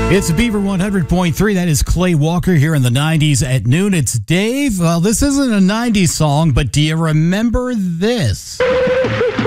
It's Beaver 100.3. That is Clay Walker here in the 90s at noon. It's Dave. Well, this isn't a 90s song, but do you remember this?